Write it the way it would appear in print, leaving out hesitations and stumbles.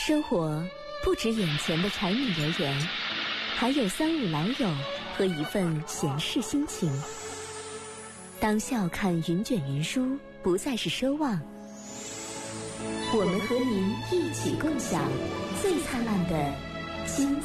生活不止眼前的柴米油盐，还有三五老友和一份闲适心情。当笑看云卷云舒不再是奢望，我们和您一起共享最灿烂的金